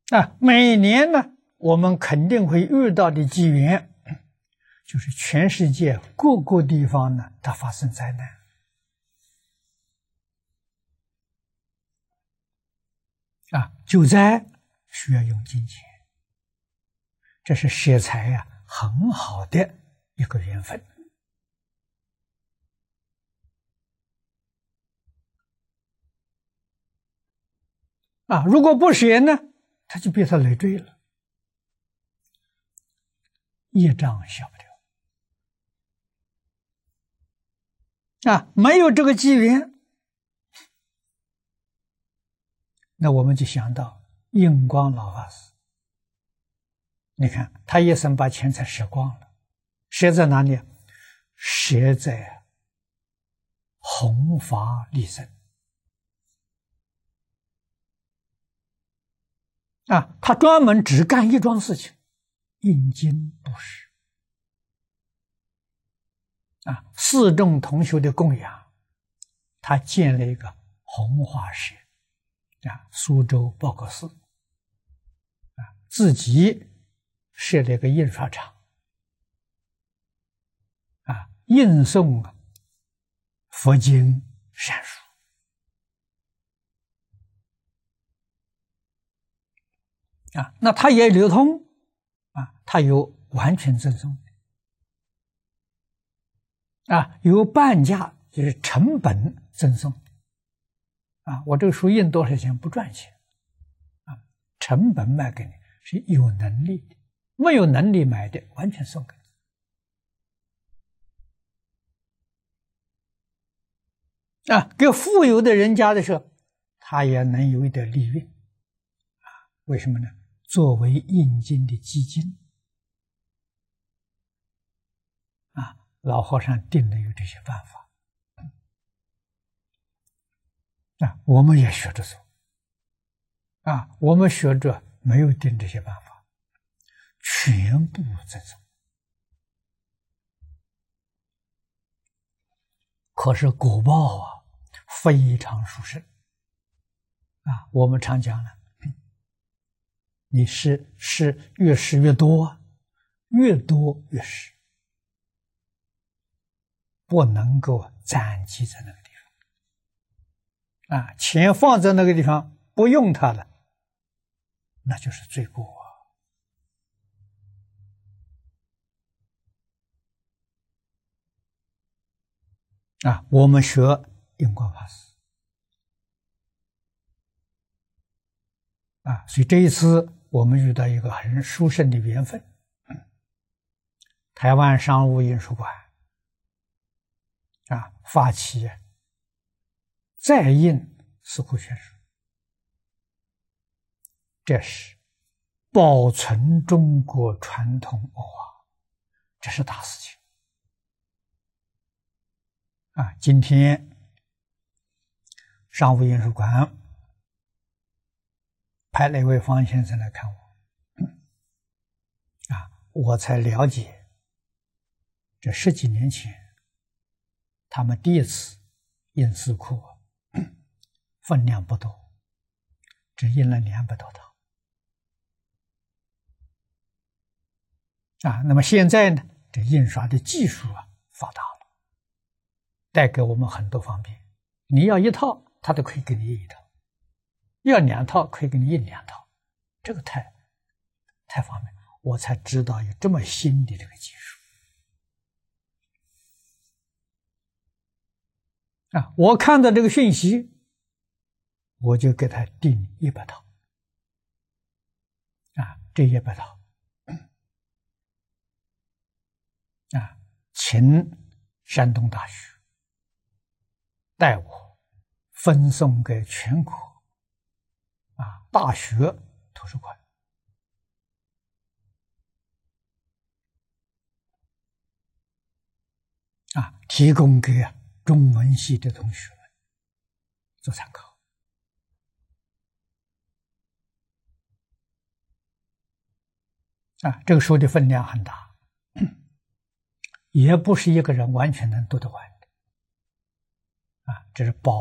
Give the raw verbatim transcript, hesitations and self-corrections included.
啊，每年呢，我们肯定会遇到的机缘，就是全世界各个地方呢，它发生灾难。啊，救灾需要用金钱，这是舍财呀、啊，很好的一个缘分。啊，如果不舍呢，他就变成累赘了，业障消不掉。啊，没有这个机缘，那我们就想到印光老法师。你看他一生把钱财舍光了，舍在哪里？舍在弘法利生。啊，他专门只干一桩事情，印经布施。啊，四众同修的供养，他建了一个弘化社，啊，苏州报国寺，啊，自己设了一个印刷厂，啊，印送佛经善书。啊，那它也流通，啊，它有完全赠送的，啊，有半价，就是成本赠送的，啊，我这个书印多少钱不赚钱，啊，成本卖给你是有能力的，没有能力买的完全送给你，啊，给富有的人家的时候，他也能有一点利润，啊，为什么呢？作为印经的基金，啊，老和尚定了有这些办法，啊，我们也学着做，啊，我们学着没有定这些办法，全部赠送，可是果报啊，非常殊胜，啊，我们常讲了。你施施越施越多，越多越施，不能够攒积在那个地方。啊，钱放在那个地方不用它了，那就是罪过啊！啊，我们学印光法师啊，所以这一次我们遇到一个很殊胜的缘分，台湾商务印书馆啊发起再印四库全书，这是保存中国传统文化，这是大事情啊！今天商务印书馆派了一位方先生来看我，啊，我才了解，这十几年前，他们第一次印四库，分量不多，只印了两百多套，啊，那么现在呢，这印刷的技术啊发达了，带给我们很多方便。你要一套，他都可以给你印一套。要两套可以给你印两套，这个太太方便，我才知道有这么新的这个技术啊！我看到这个讯息，我就给他订一百套啊，这一百套啊，请山东大学代我分送给全国啊，大学图书馆啊，提供给中文系的同学们做参考啊。这个书的分量很大，也不是一个人完全能读得完的啊，这是保。